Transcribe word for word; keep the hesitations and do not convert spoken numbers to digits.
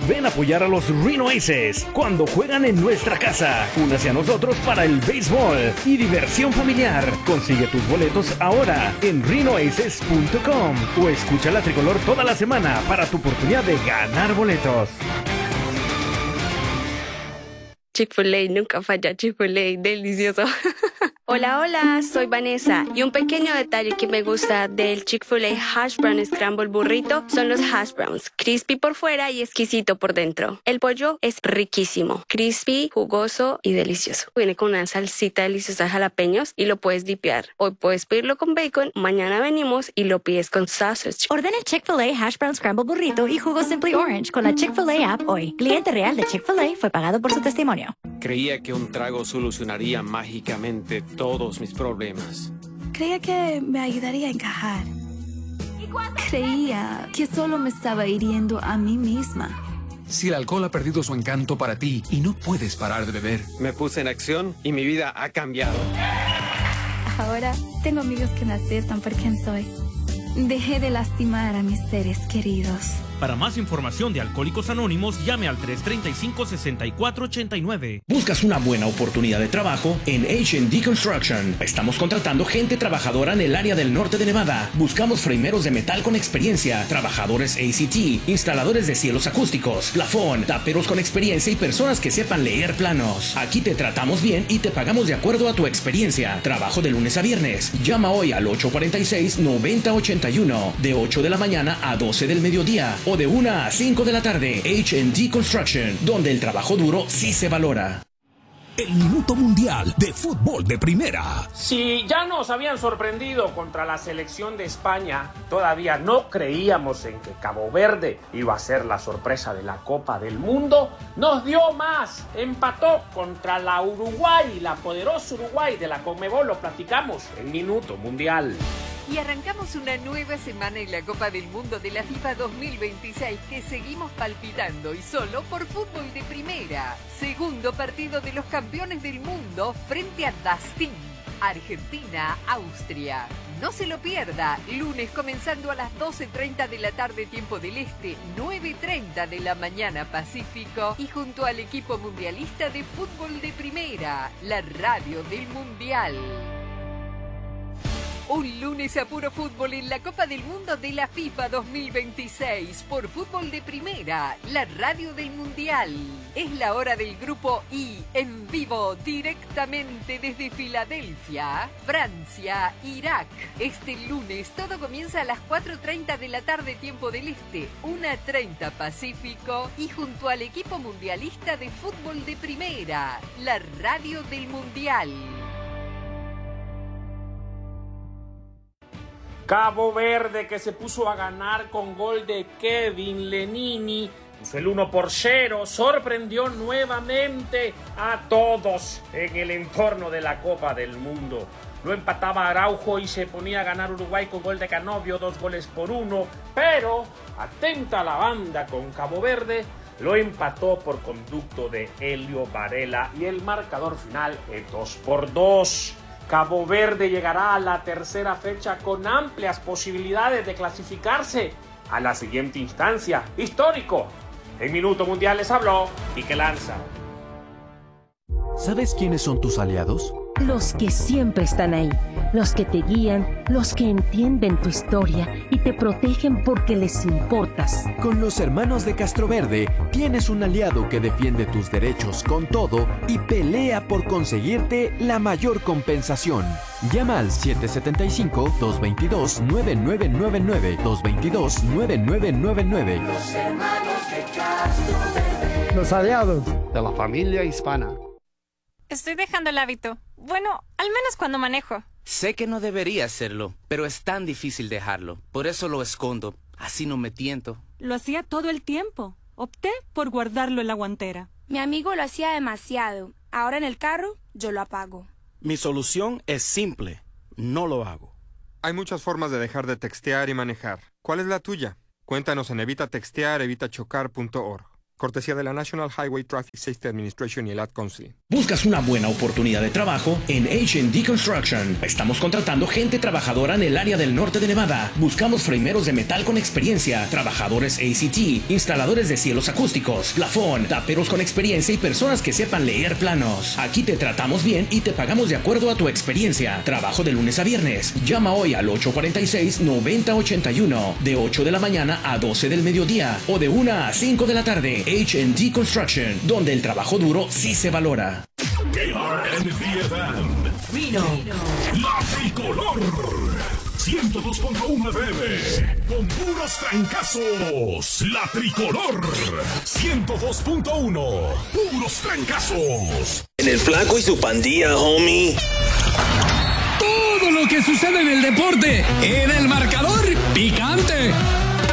Ven a apoyar a los Reno Aces cuando juegan en nuestra casa. Únase a nosotros para el béisbol y diversión familiar. Consigue tus boletos ahora en reno aces punto com o escucha la tricolor toda la semana para tu oportunidad de ganar boletos. Chick-fil-A, nunca falla. Chick-fil-A, delicioso. Hola, hola, soy Vanessa y un pequeño detalle que me gusta del Chick-fil-A Hash Brown Scramble Burrito son los hash browns, crispy por fuera y exquisito por dentro. El pollo es riquísimo, crispy, jugoso y delicioso. Viene con una salsita deliciosa de jalapeños y lo puedes dipear. Hoy puedes pedirlo con bacon, mañana venimos y lo pides con sausage. Ordena el Chick-fil-A Hash Brown Scramble Burrito y jugo Simply Orange con la Chick-fil-A app hoy. Cliente real de Chick-fil-A fue pagado por su testimonio. Creía que un trago solucionaría mágicamente todos mis problemas. Creía que me ayudaría a encajar. Creía que solo me estaba hiriendo a mí misma. Si el alcohol ha perdido su encanto para ti y no puedes parar de beber. Me puse en acción y mi vida ha cambiado. Ahora tengo amigos que me aceptan por quien soy. Dejé de lastimar a mis seres queridos. Para más información de Alcohólicos Anónimos, llame al tres tres cinco, seis cuatro ocho nueve. ¿Buscas una buena oportunidad de trabajo? En H and D Construction estamos contratando gente trabajadora en el área del norte de Nevada. Buscamos frameros de metal con experiencia, trabajadores A C T, instaladores de cielos acústicos, plafón, taperos con experiencia y personas que sepan leer planos. Aquí te tratamos bien y te pagamos de acuerdo a tu experiencia. Trabajo de lunes a viernes. Llama hoy al ocho cuatro seis, nueve cero ocho uno, de ocho de la mañana a doce del mediodía o de una a cinco de la tarde. H and D Construction, donde el trabajo duro sí se valora. El Minuto Mundial de Fútbol de Primera. Si ya nos habían sorprendido contra la selección de España, todavía no creíamos en que Cabo Verde iba a ser la sorpresa de la Copa del Mundo. Nos dio más, empató contra la Uruguay, la poderosa Uruguay de la Conmebol. Lo platicamos en Minuto Mundial. Y arrancamos una nueva semana en la Copa del Mundo de la FIFA dos mil veintiséis que seguimos palpitando y solo por fútbol de primera. Segundo partido de los campeones del mundo frente a Dustin, Argentina, Austria. No se lo pierda, lunes comenzando a las doce treinta de la tarde tiempo del Este, nueve treinta de la mañana Pacífico y junto al equipo mundialista de fútbol de primera, la radio del Mundial. Un lunes a puro fútbol en la Copa del Mundo de la FIFA dos mil veintiséis por Fútbol de Primera, la radio del Mundial. Es la hora del Grupo I, en vivo directamente desde Filadelfia, Francia, Irak. Este lunes todo comienza a las cuatro treinta de la tarde tiempo del Este, una treinta Pacífico y junto al equipo mundialista de Fútbol de Primera, la radio del Mundial. Cabo Verde, que se puso a ganar con gol de Kevin Lenini, puso el uno por cero, sorprendió nuevamente a todos en el entorno de la Copa del Mundo. Lo empataba Araujo y se ponía a ganar Uruguay con gol de Canovio, dos goles por uno, pero atenta a la banda con Cabo Verde, lo empató por conducto de Helio Varela y el marcador final es dos por dos. Cabo Verde llegará a la tercera fecha con amplias posibilidades de clasificarse a la siguiente instancia. Histórico. En Minuto Mundial les habló Quique Lanza. ¿Sabes quiénes son tus aliados? Los que siempre están ahí, los que te guían, los que entienden tu historia y te protegen porque les importas. Con los hermanos de Castroverde tienes un aliado que defiende tus derechos con todo y pelea por conseguirte la mayor compensación. Llama al siete siete cinco, dos dos dos, nueve nueve nueve nueve, dos dos dos, nueve nueve nueve nueve. Los hermanos de Castroverde. Los aliados de la familia hispana. Estoy dejando el hábito. Bueno, al menos cuando manejo. Sé que no debería hacerlo, pero es tan difícil dejarlo. Por eso lo escondo. Así no me tiento. Lo hacía todo el tiempo. Opté por guardarlo en la guantera. Mi amigo lo hacía demasiado. Ahora en el carro, yo lo apago. Mi solución es simple. No lo hago. Hay muchas formas de dejar de textear y manejar. ¿Cuál es la tuya? Cuéntanos en evita textear evita chocar punto org. cortesía de la National Highway Traffic Safety Administration y el Ad Council. ¿Buscas una buena oportunidad de trabajo? En H and D Construction estamos contratando gente trabajadora en el área del norte de Nevada. Buscamos frameros de metal con experiencia, trabajadores A C T, instaladores de cielos acústicos, plafón, taperos con experiencia y personas que sepan leer planos. Aquí te tratamos bien y te pagamos de acuerdo a tu experiencia. Trabajo de lunes a viernes. Llama hoy al ocho cuatro seis, nueve cero ocho uno, de ocho de la mañana a doce del mediodía o de una a cinco de la tarde. H and D Construction, donde el trabajo duro sí se valora. K R N V F M Reno, la tricolor ciento dos punto uno F M, con puros trancazos. La tricolor ciento dos punto uno, puros trancazos. En el Flaco y su pandilla, homie. Todo lo que sucede en el deporte, en el marcador picante.